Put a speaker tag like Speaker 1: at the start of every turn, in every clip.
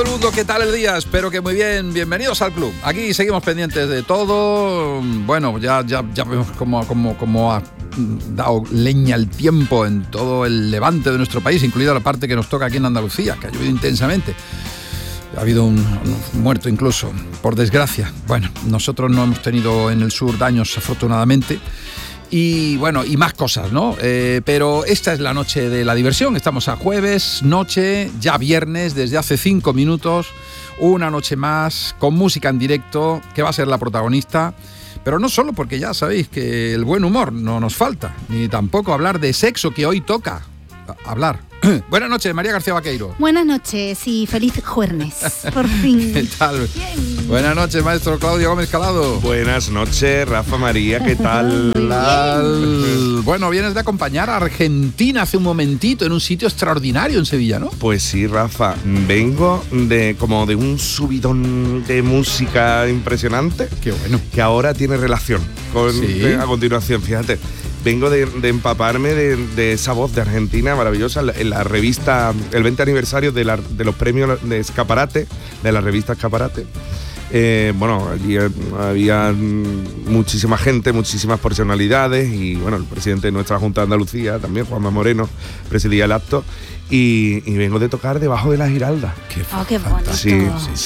Speaker 1: Saludos, ¿qué tal el día? Espero que muy bien. Bienvenidos al club. Aquí seguimos pendientes de todo. Bueno, ya vemos cómo ha dado leña el tiempo en todo el levante de nuestro país, incluida la parte que nos toca aquí en Andalucía, que ha llovido intensamente. Ha habido un muerto incluso, por desgracia. Bueno, nosotros no hemos tenido en el sur daños, afortunadamente. Y bueno, y más cosas, ¿no? Pero esta es la noche de la diversión. Estamos a jueves, noche, ya viernes, desde hace 5 minutos. Una noche más, con música en directo, que va a ser la protagonista. Pero no solo porque ya sabéis que el buen humor no nos falta, ni tampoco hablar de sexo, que hoy toca hablar. Buenas noches, María García Vaqueiro.
Speaker 2: Buenas noches y feliz jueves, por fin.
Speaker 1: ¿Qué tal? Bien. Buenas noches, maestro Claudio Gómez Calado.
Speaker 3: Buenas noches, Rafa María, ¿qué tal?
Speaker 1: Bueno, vienes de acompañar a Argentina hace un momentito en un sitio extraordinario en Sevilla, ¿no?
Speaker 3: Pues sí, Rafa, vengo de un subidón de música impresionante.
Speaker 1: Qué bueno.
Speaker 3: Que ahora tiene relación con a continuación, fíjate. Vengo de empaparme de esa voz de Argentina maravillosa en la revista, el 20 aniversario de los premios de Escaparate, de la revista Escaparate. Bueno, allí había muchísima gente, muchísimas personalidades y bueno, el presidente de nuestra Junta de Andalucía, también Juanma Moreno, presidía el acto. Y vengo de tocar debajo de la Giralda.
Speaker 2: Qué bonito.
Speaker 3: Sí.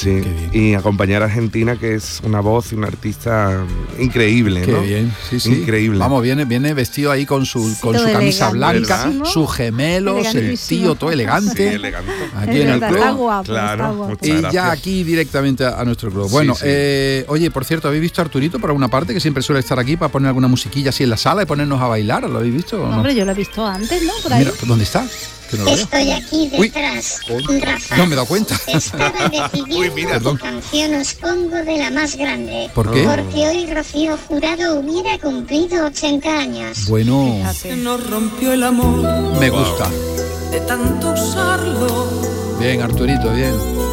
Speaker 3: Y acompañar a Argentina, que es una voz y un artista increíble, ¿no?
Speaker 1: Qué bien, sí.
Speaker 3: Increíble.
Speaker 1: Vamos, viene vestido ahí con su camisa blanca, sus gemelos, el tío todo elegante.
Speaker 3: Sí, elegante.
Speaker 1: Aquí en el club.
Speaker 2: Está guapo,
Speaker 3: claro.
Speaker 1: Y ya aquí directamente a nuestro club. Bueno,
Speaker 3: sí.
Speaker 1: Oye, por cierto, ¿habéis visto a Arturito por alguna parte? Que siempre suele estar aquí para poner alguna musiquilla así en la sala y ponernos a bailar. ¿Lo habéis visto o no?
Speaker 2: Hombre, yo lo he visto antes, ¿no? Por ahí.
Speaker 1: Mira, ¿dónde está? Que no lo veo.
Speaker 4: Estoy aquí detrás, Rafa.
Speaker 1: No me he dado cuenta.
Speaker 4: Estaba decidiendo
Speaker 1: Perdón.
Speaker 4: qué canción os pongo de la más grande.
Speaker 1: ¿Por qué?
Speaker 4: Porque hoy Rocío Jurado hubiera cumplido 80 años.
Speaker 1: Bueno,
Speaker 2: Fíjate.
Speaker 5: Nos rompió el amor
Speaker 1: me gusta.
Speaker 5: de tanto usarlo.
Speaker 1: Bien, Arturito, bien.